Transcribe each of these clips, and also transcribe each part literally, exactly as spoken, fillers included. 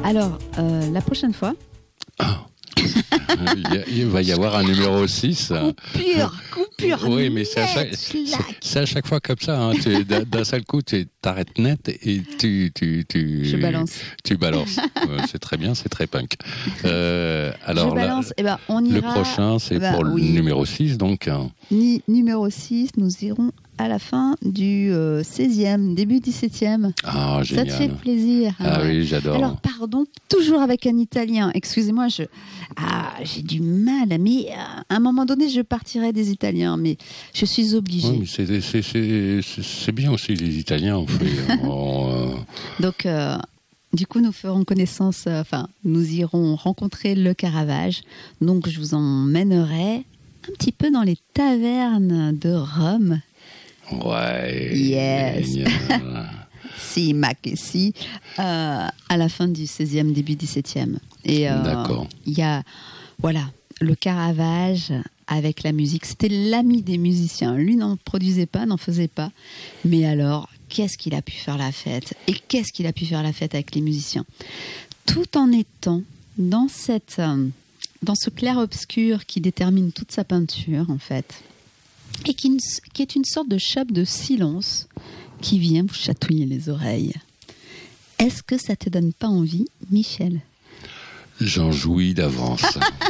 Alors, euh, la prochaine fois... Ah. Il va y avoir un numéro six. Coupure, coupure. Oui, mais c'est à, chaque, c'est à chaque fois comme ça. Hein. Tu, d'un seul coup, tu t'arrêtes net et tu, tu, tu, Je balance. Tu balances. C'est très bien, c'est très punk. Euh, alors, Je balance. Là, eh ben, on ira... le prochain, c'est bah, pour oui. le numéro six. Donc. Ni, numéro six, nous irons à la fin du euh, seizième, début dix-septième. Ah, génial. Ça te fait plaisir. Ah hein. oui, j'adore. Alors, pardon, toujours avec un italien. Excusez-moi, je... ah, j'ai du mal. Mais à un moment donné, je partirai des Italiens. Mais je suis obligée. Oui, mais c'est, c'est, c'est, c'est bien aussi, les Italiens, en fait. on, euh... Donc, euh, du coup, nous ferons connaissance. Euh, enfin, nous irons rencontrer le Caravage. Donc, je vous emmènerai un petit peu dans les tavernes de Rome. Ouais. Yes. Si, Mac et si. Euh, à la fin du seizième, début dix-septième. Et euh, D'accord. Il y a, voilà, le Caravage avec la musique. C'était l'ami des musiciens. Lui n'en produisait pas, n'en faisait pas. Mais alors, qu'est-ce qu'il a pu faire la fête? Et qu'est-ce qu'il a pu faire la fête avec les musiciens? Tout en étant dans cette... Euh, dans ce clair-obscur qui détermine toute sa peinture, en fait, et qui, qui est une sorte de chape de silence qui vient vous chatouiller les oreilles. Est-ce que ça te donne pas envie, Michel? J'en jouis d'avance.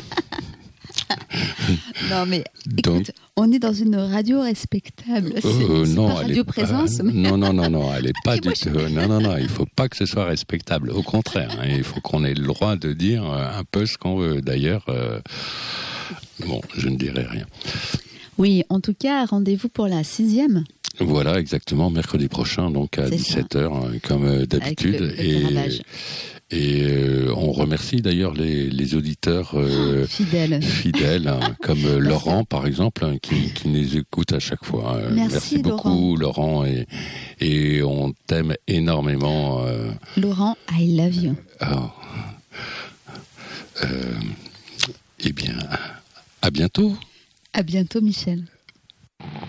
Non, mais Donc, écoute, on est dans une radio respectable. C'est, euh, c'est non, pas Radio Présence. Pas, mais... Non, non, non, non, elle n'est pas du tout. Non, non, non, il ne faut pas que ce soit respectable. Au contraire, hein, il faut qu'on ait le droit de dire un peu ce qu'on veut. D'ailleurs, euh, bon, je ne dirai rien. Oui, en tout cas, rendez-vous pour la sixième. Voilà, exactement, mercredi prochain, donc à C'est dix-sept heures, hein, comme d'habitude. Avec le, le et Caravage. et euh, on remercie d'ailleurs les, les auditeurs euh, oh, fidèles, fidèles hein, comme euh, Laurent, par exemple, hein, qui, qui nous écoute à chaque fois. Euh, merci, merci beaucoup, Laurent, Laurent et, et on t'aime énormément. Euh, Laurent, I love you. Oh, euh, eh bien, à bientôt. À bientôt, Michel.